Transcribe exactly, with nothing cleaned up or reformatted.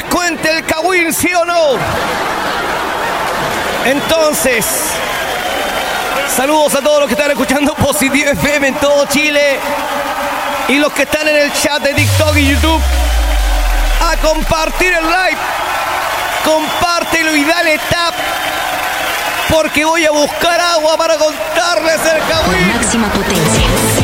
descuente el Kawin, ¿sí o no? Entonces, saludos a todos los que están escuchando Positivo F M en todo Chile y los que están en el chat de TikTok y YouTube. A compartir el live, compártelo y dale tap, porque voy a buscar agua para contarles el Kawin. Máxima potencia.